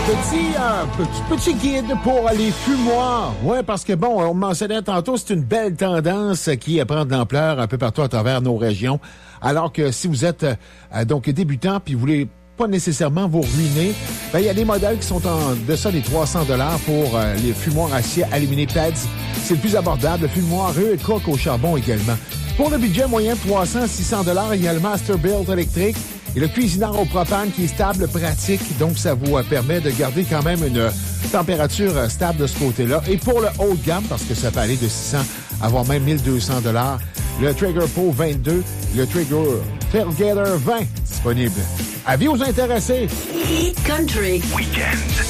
Petit guide pour les fumoirs. Oui, parce que bon, on mentionnait tantôt, c'est une belle tendance qui prend de l'ampleur un peu partout à travers nos régions. Alors que si vous êtes donc débutant puis vous voulez pas nécessairement vous ruiner, ben il y a des modèles qui sont en deçà des 300 $ pour les fumoirs acier aluminé PEDS. C'est le plus abordable. Le fumoir Cook au charbon également. Pour le budget moyen de 300-600 $, il y a le Masterbuilt électrique et le cuisineur au propane qui est stable, pratique. Donc, ça vous permet de garder quand même une température stable de ce côté-là. Et pour le haut de gamme, parce que ça peut aller de 600 à voire même 1200 $, le Traeger Pro 22, le Traeger Tailgater 20 disponible. Avis aux intéressés. Hit Country Weekend.